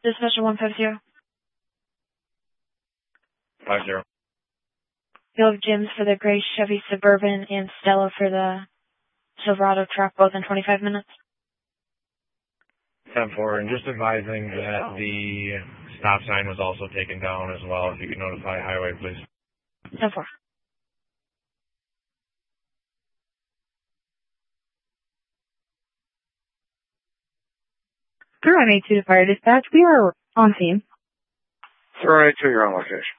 Dispatcher 150. 50. You'll have Jim's for the gray Chevy Suburban and Stella for the Silverado truck, both in 25 minutes. 10-4, and just advising that the stop sign was also taken down as well. If you could notify highway, please. 10-4. Through 182 to Fire Dispatch, we are on scene. Through 182, you're on location.